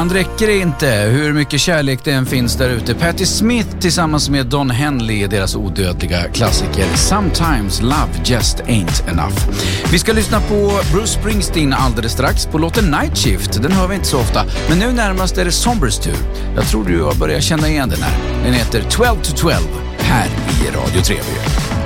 Ibland räcker det inte, hur mycket kärlek det än finns där ute. Patti Smith tillsammans med Don Henley är deras odödliga klassiker Sometimes Love Just Ain't Enough. Vi ska lyssna på Bruce Springsteen alldeles strax på låten Night Shift. Den hör vi inte så ofta, men nu närmast är det Sombers tur. Jag tror du har börjat känna igen den här. Den heter 12 to 12 här i Radio Trevlig.